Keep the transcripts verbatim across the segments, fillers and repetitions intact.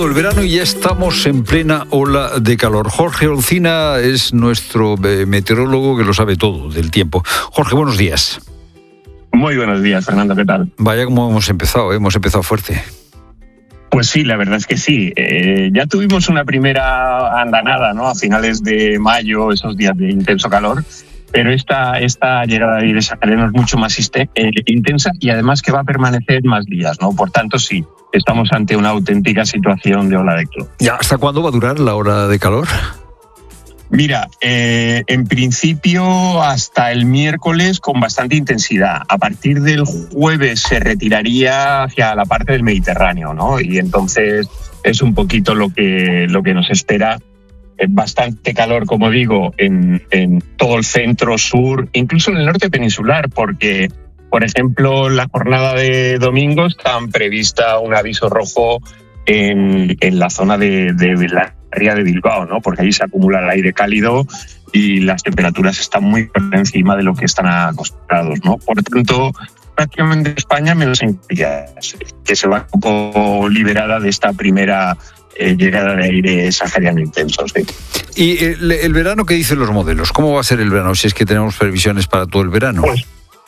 El verano y ya estamos en plena ola de calor. Jorge Olcina es nuestro eh, meteorólogo que lo sabe todo del tiempo. Jorge, buenos días. Muy buenos días, Fernando, ¿qué tal? Vaya como hemos empezado, ¿eh? hemos empezado fuerte. Pues sí, la verdad es que sí. Eh, ya tuvimos una primera andanada, ¿no? A finales de mayo, esos días de intenso calor. Pero esta, esta llegada de aire sahariano es mucho más iste- eh, intensa y además que va a permanecer más días, ¿no? Por tanto, sí, estamos ante una auténtica situación de ola de calor. ¿Ya hasta cuándo va a durar la ola de calor? Mira, eh, en principio hasta el miércoles con bastante intensidad. A partir del jueves se retiraría hacia la parte del Mediterráneo, ¿no? Y entonces es un poquito lo que, lo que nos espera. Bastante calor, como digo, en, en todo el centro, sur, incluso en el norte peninsular, porque, por ejemplo, la jornada de domingo está prevista un aviso rojo en, en la zona de, de la área de Bilbao, ¿no? Porque allí se acumula el aire cálido y las temperaturas están muy por encima de lo que están acostumbrados, ¿no? Por tanto, prácticamente España, menos en Canarias, que se va un poco liberada de esta primera Eh, llegada de aire sahariano intenso. Sí. ¿Y el, el verano qué dicen los modelos? ¿Cómo va a ser el verano si es que tenemos previsiones para todo el verano? Pues,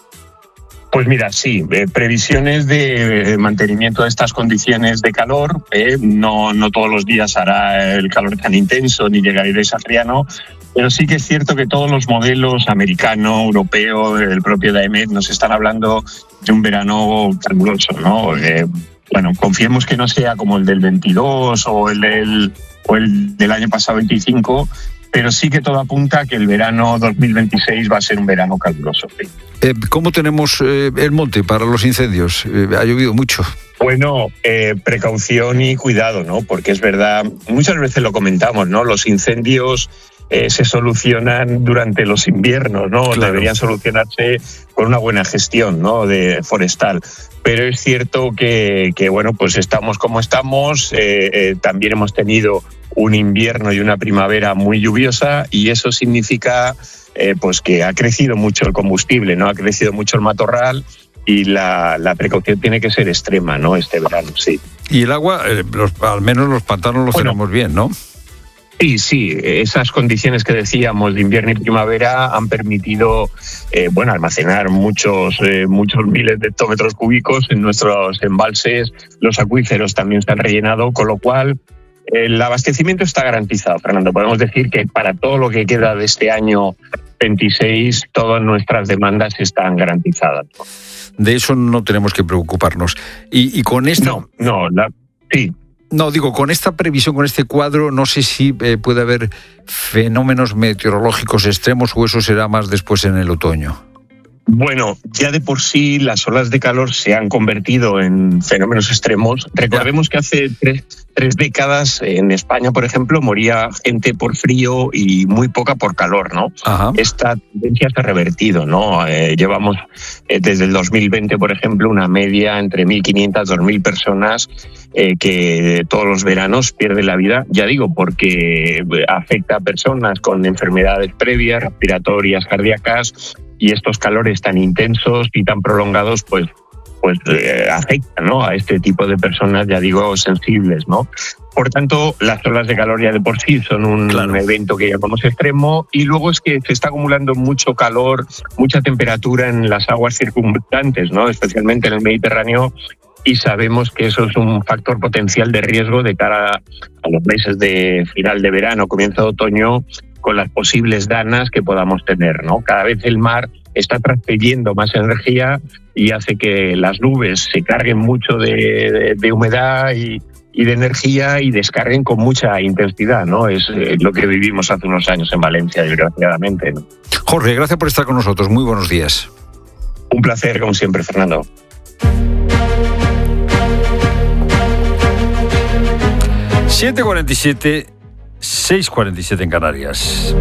pues mira, sí, eh, previsiones de mantenimiento de estas condiciones de calor. Eh, no, no todos los días hará el calor tan intenso ni llegará aire sahariano, pero sí que es cierto que todos los modelos americano, europeo, el propio D A E M E D nos están hablando de un verano caluroso, ¿no? Eh, Bueno, confiemos que no sea como el del veintidós o el del, o el del año pasado veinticinco, pero sí que todo apunta a que el verano dos mil veintiséis va a ser un verano caluroso. Sí. Eh, ¿Cómo tenemos eh, el monte para los incendios? Eh, ha llovido mucho. Bueno, eh, precaución y cuidado, ¿no? Porque es verdad, muchas veces lo comentamos, ¿no? Los incendios eh, se solucionan durante los inviernos, ¿no? Claro. Deberían solucionarse con una buena gestión, ¿no? De forestal. Pero es cierto que, que bueno, pues estamos como estamos. Eh, eh, también hemos tenido un invierno y una primavera muy lluviosa y eso significa eh, pues que ha crecido mucho el combustible, ¿no? Ha crecido mucho el matorral. Y la, la precaución tiene que ser extrema, ¿no? Este verano, sí. Y el agua, eh, los, al menos los pantanos los bueno, tenemos bien, ¿no? Sí, sí. Esas condiciones que decíamos de invierno y primavera han permitido, eh, bueno, almacenar muchos, eh, muchos miles de hectómetros cúbicos en nuestros embalses. Los acuíferos también se han rellenado, con lo cual el abastecimiento está garantizado, Fernando. Podemos decir que para todo lo que queda de este año veintiséis, todas nuestras demandas están garantizadas. De eso no tenemos que preocuparnos. Y, y con esta... No, no, la... sí. No, digo, con esta previsión, con este cuadro, no sé si eh, puede haber fenómenos meteorológicos extremos o eso será más después en el otoño. Bueno, ya de por sí las olas de calor se han convertido en fenómenos extremos. Recordemos que hace tres, tres décadas en España, por ejemplo, moría gente por frío y muy poca por calor, ¿no? Ajá. Esta tendencia se ha revertido, ¿no? Eh, llevamos eh, desde el dos mil veinte, por ejemplo, una media entre mil quinientas y dos mil personas eh, que todos los veranos pierden la vida, ya digo, porque afecta a personas con enfermedades previas, respiratorias, cardíacas. Y estos calores tan intensos y tan prolongados, pues, pues eh, afectan, ¿no? A este tipo de personas, ya digo, sensibles, ¿no? Por tanto, las olas de calor ya de por sí son un claro. evento que llamamos extremo y luego es que se está acumulando mucho calor, mucha temperatura en las aguas circundantes, ¿no? Especialmente en el Mediterráneo. Y sabemos que eso es un factor potencial de riesgo de cara a los meses de final de verano, comienzo de otoño, con las posibles danas que podamos tener, ¿no? Cada vez el mar está transfiriendo más energía y hace que las nubes se carguen mucho de, de, de humedad y, y de energía y descarguen con mucha intensidad, ¿no? Es eh, lo que vivimos hace unos años en Valencia, desgraciadamente, ¿no? Jorge, gracias por estar con nosotros. Muy buenos días. Un placer, como siempre, Fernando. siete cuarenta y siete, seis cuarenta y siete en Canarias.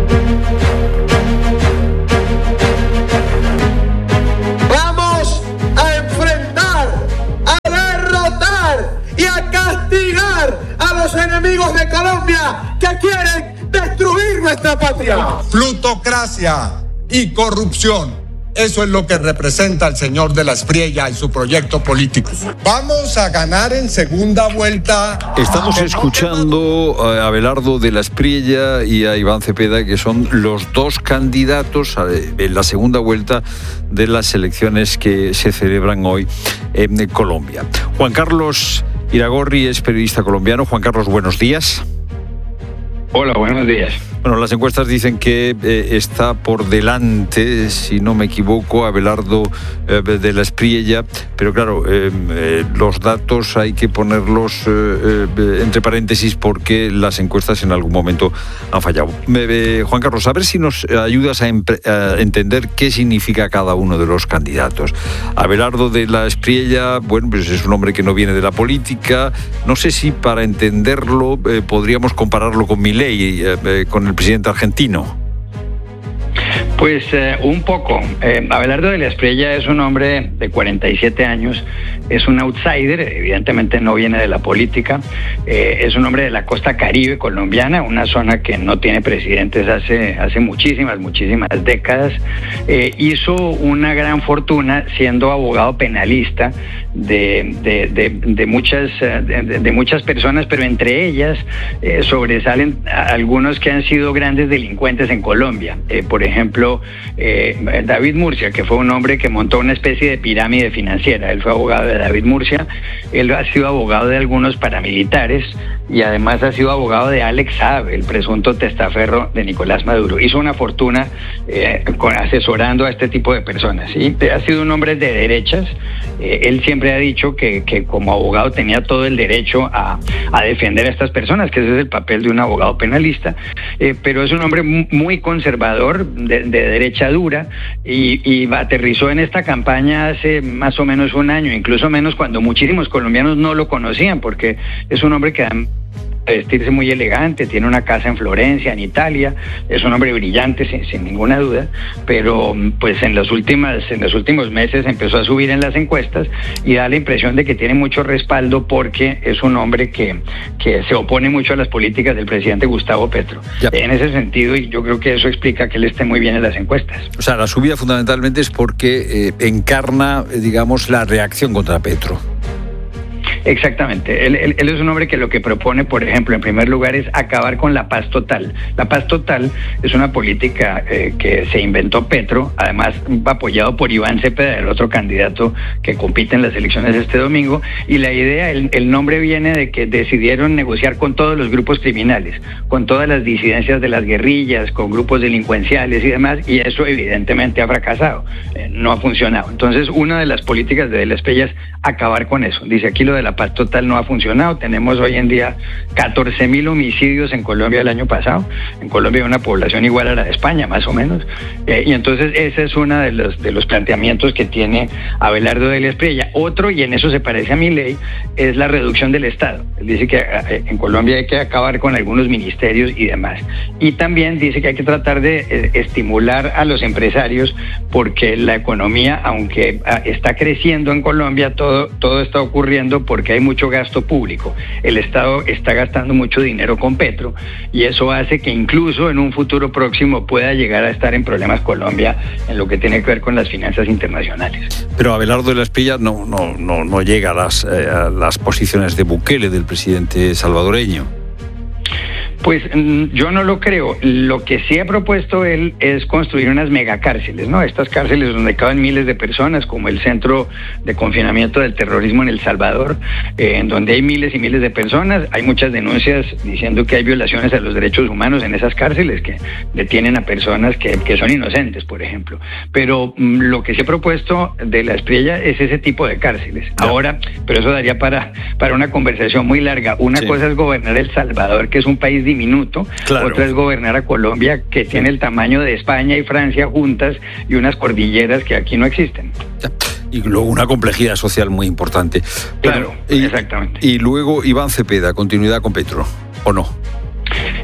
Vamos a enfrentar, a derrotar y a castigar a los enemigos de Colombia que quieren destruir nuestra patria. Plutocracia y corrupción Eso es lo que representa el señor de la Espriella y su proyecto político. Vamos a ganar en segunda vuelta. Estamos escuchando a Abelardo de la Espriella y a Iván Cepeda, que son los dos candidatos en la segunda vuelta de las elecciones que se celebran hoy en Colombia. Juan Carlos Iragorri es periodista colombiano. Juan Carlos, buenos días. Hola, buenos días. Bueno, las encuestas dicen que eh, está por delante, si no me equivoco, Abelardo eh, de la Espriella, pero claro, eh, eh, los datos hay que ponerlos eh, eh, entre paréntesis porque las encuestas en algún momento han fallado. Eh, Juan Carlos, a ver si nos ayudas a, empre- a entender qué significa cada uno de los candidatos. Abelardo de la Espriella, bueno, pues es un hombre que no viene de la política. No sé si para entenderlo eh, podríamos compararlo con Milei, eh, eh, con el el presidente argentino. Pues eh, un poco. Eh, Abelardo de la Espriella es un hombre de cuarenta y siete años, es un outsider, evidentemente no viene de la política, eh, es un hombre de la costa caribe colombiana, una zona que no tiene presidentes hace, hace muchísimas, muchísimas décadas. Eh, hizo una gran fortuna siendo abogado penalista de, de, de, de, muchas, de, de muchas personas, pero entre ellas eh, sobresalen algunos que han sido grandes delincuentes en Colombia. Eh, por ejemplo, eh, David Murcia, que fue un hombre que montó una especie de pirámide financiera. Él fue abogado de David Murcia, él ha sido abogado de algunos paramilitares y además ha sido abogado de Alex Saab, el presunto testaferro de Nicolás Maduro. Hizo una fortuna eh, con, asesorando a este tipo de personas, ¿sí? Ha sido un hombre de derechas. Eh, él siempre ha dicho que, que como abogado tenía todo el derecho a, a defender a estas personas, que ese es el papel de un abogado penalista, eh, pero es un hombre muy conservador, de, de derecha dura, y, y aterrizó en esta campaña hace más o menos un año, incluso menos, cuando muchísimos colombianos no lo conocían, porque es un hombre que vestirse muy elegante, tiene una casa en Florencia, en Italia, es un hombre brillante sin, sin ninguna duda, pero pues en los últimas, en los últimos meses empezó a subir en las encuestas y da la impresión de que tiene mucho respaldo porque es un hombre que, que se opone mucho a las políticas del presidente Gustavo Petro. Ya. En ese sentido, y yo creo que eso explica que él esté muy bien en las encuestas. O sea, la subida fundamentalmente es porque eh, encarna, digamos, la reacción contra Petro. Exactamente. Él, él, él es un hombre que lo que propone, por ejemplo, en primer lugar, es acabar con la paz total. La paz total es una política eh, que se inventó Petro, además apoyado por Iván Cepeda, el otro candidato que compite en las elecciones este domingo, y la idea, el, el nombre viene de que decidieron negociar con todos los grupos criminales, con todas las disidencias de las guerrillas, con grupos delincuenciales y demás, y eso evidentemente ha fracasado, eh, no ha funcionado. Entonces, una de las políticas de la Espriella es acabar con eso. Dice, aquí lo de la paz total no ha funcionado. Tenemos hoy en día catorce mil homicidios en Colombia el año pasado. En Colombia hay una población igual a la de España, más o menos. Eh, y entonces ese es uno de los, de los planteamientos que tiene Abelardo de la Espriella. Otro, y en eso se parece a Milei, es la reducción del Estado. Él dice que eh, en Colombia hay que acabar con algunos ministerios y demás. Y también dice que hay que tratar de eh, estimular a los empresarios porque la economía, aunque ah, está creciendo en Colombia, todo, todo está ocurriendo porque hay mucho gasto público. El Estado está gastando mucho dinero con Petro y eso hace que incluso en un futuro próximo pueda llegar a estar en problemas Colombia en lo que tiene que ver con las finanzas internacionales. Pero Abelardo de la Espriella no, no, no, no llega a las, eh, a las posiciones de Bukele, del presidente salvadoreño. Pues yo no lo creo. Lo que sí ha propuesto él es construir unas megacárceles, ¿no? Estas cárceles donde caben miles de personas, como el Centro de Confinamiento del Terrorismo en El Salvador, eh, en donde hay miles y miles de personas. Hay muchas denuncias diciendo que hay violaciones a los derechos humanos en esas cárceles, que detienen a personas que, que son inocentes, por ejemplo. Pero mm, lo que sí ha propuesto de la Espriella es ese tipo de cárceles. Ya. Ahora, pero eso daría para, para una conversación muy larga. Una sí. cosa es gobernar El Salvador, que es un país diminuto, claro. Otra es gobernar a Colombia, que tiene el tamaño de España y Francia juntas y unas cordilleras que aquí no existen. Y luego una complejidad social muy importante. Claro, Pero, y, exactamente. Y luego Iván Cepeda, continuidad con Petro, ¿o no?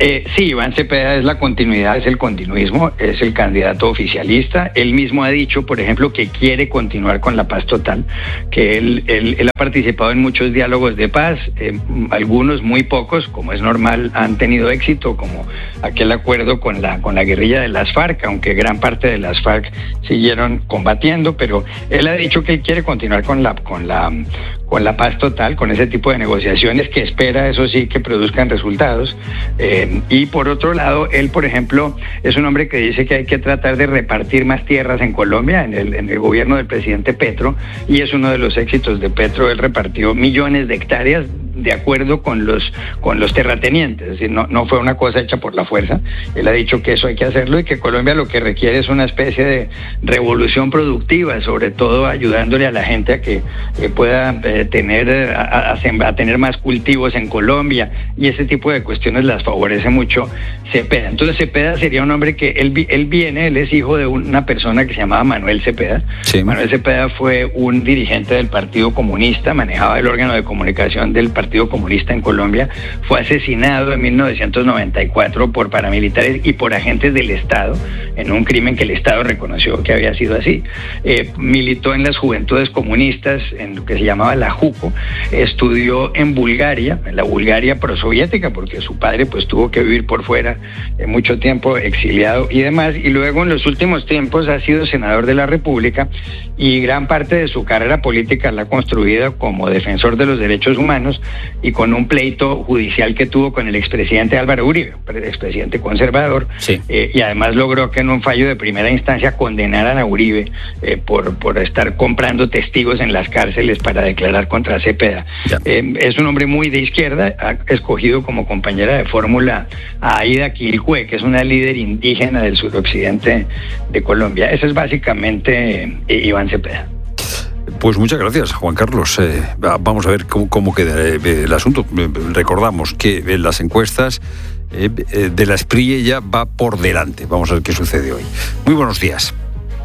Eh, sí, Iván Cepeda es la continuidad, es el continuismo, es el candidato oficialista. Él mismo ha dicho, por ejemplo, que quiere continuar con la paz total, que él, él, él ha participado en muchos diálogos de paz, eh, algunos, muy pocos, como es normal, han tenido éxito, como aquel acuerdo con la, con la guerrilla de las FARC, aunque gran parte de las FARC siguieron combatiendo, pero él ha dicho que él quiere continuar con la, con la, con la paz total, con ese tipo de negociaciones que espera, eso sí, que produzcan resultados. Eh, y por otro lado, él, por ejemplo, es un hombre que dice que hay que tratar de repartir más tierras en Colombia, en el, en el gobierno del presidente Petro, y es uno de los éxitos de Petro. Él repartió millones de hectáreas de acuerdo con los con los terratenientes, es decir, no, no fue una cosa hecha por la fuerza. Él ha dicho que eso hay que hacerlo y que Colombia lo que requiere es una especie de revolución productiva, sobre todo ayudándole a la gente a que eh, pueda eh, tener a, a, a tener más cultivos en Colombia, y ese tipo de cuestiones las favorece mucho Cepeda. Entonces Cepeda sería un hombre que él, él viene, él es hijo de una persona que se llamaba Manuel Cepeda. Sí. Manuel Cepeda fue un dirigente del Partido Comunista, manejaba el órgano de comunicación del Partido Partido Comunista en Colombia, fue asesinado en mil novecientos noventa y cuatro por paramilitares y por agentes del Estado, en un crimen que el Estado reconoció que había sido así. Eh, militó en las Juventudes Comunistas, en lo que se llamaba la JUCO, estudió en Bulgaria, en la Bulgaria prosoviética, porque su padre pues tuvo que vivir por fuera eh, mucho tiempo exiliado y demás, y luego en los últimos tiempos ha sido senador de la República, y gran parte de su carrera política la ha construido como defensor de los derechos humanos y con un pleito judicial que tuvo con el expresidente Álvaro Uribe, el expresidente conservador, sí. eh, y además logró que en un fallo de primera instancia condenaran a Uribe eh, por, por estar comprando testigos en las cárceles para declarar contra Cepeda. Eh, es un hombre muy de izquierda, ha escogido como compañera de fórmula a Aida Quilcue, que es una líder indígena del suroccidente de Colombia. Ese es básicamente eh, Iván Cepeda. Pues muchas gracias, Juan Carlos. Eh, vamos a ver cómo, cómo queda el asunto. Recordamos que en las encuestas eh, de la Espriella va por delante. Vamos a ver qué sucede hoy. Muy buenos días.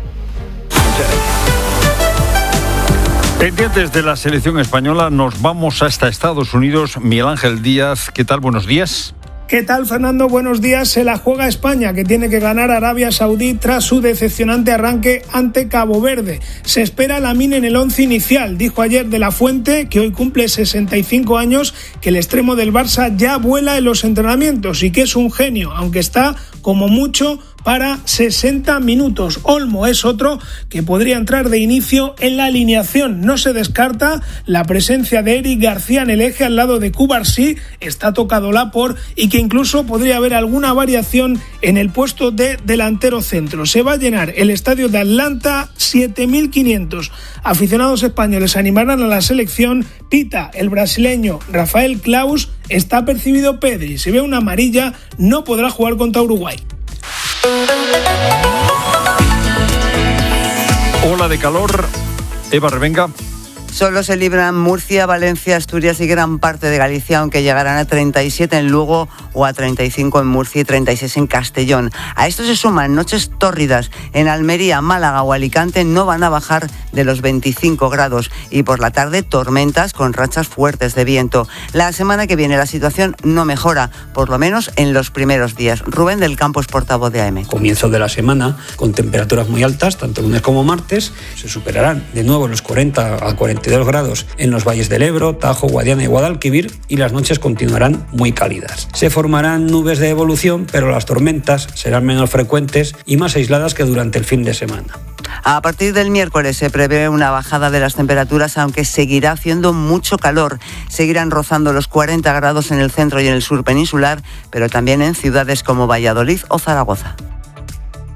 Pendientes de la selección española, nos vamos hasta Estados Unidos. Miguel Ángel Díaz, ¿qué tal? Buenos días. ¿Qué tal, Fernando? Buenos días. Se la juega España, que tiene que ganar a Arabia Saudí tras su decepcionante arranque ante Cabo Verde. Se espera Lamine en el once inicial. Dijo ayer De La Fuente, que hoy cumple sesenta y cinco años, que el extremo del Barça ya vuela en los entrenamientos y que es un genio, aunque está como mucho para sesenta minutos. Olmo es otro que podría entrar de inicio en la alineación. No se descarta la presencia de Eric García en el eje al lado de Cubarsí, está tocado Laporte, y que incluso podría haber alguna variación en el puesto de delantero centro. Se va a llenar el estadio de Atlanta, siete mil quinientos aficionados españoles animarán a la selección. Pita el brasileño Rafael Claus, está percibido Pedri. Si ve una amarilla, no podrá jugar contra Uruguay. Ola de calor, Eva Revenga. Solo se libran Murcia, Valencia, Asturias y gran parte de Galicia, aunque llegarán a treinta y siete en Lugo o a treinta y cinco en Murcia y treinta y seis en Castellón. A esto se suman noches tórridas en Almería, Málaga o Alicante, no van a bajar de los veinticinco grados, y por la tarde tormentas con rachas fuertes de viento. La semana que viene la situación no mejora, por lo menos en los primeros días. Rubén del Campo es portavoz de A M. Comienzo de la semana con temperaturas muy altas, tanto lunes como martes. Se superarán de nuevo los cuarenta a cuarenta y dos grados en los valles del Ebro, Tajo, Guadiana y Guadalquivir, y las noches continuarán muy cálidas. Se formarán nubes de evolución, pero las tormentas serán menos frecuentes y más aisladas que durante el fin de semana. A partir del miércoles se prevé una bajada de las temperaturas, aunque seguirá haciendo mucho calor. Seguirán rozando los cuarenta grados en el centro y en el sur peninsular, pero también en ciudades como Valladolid o Zaragoza.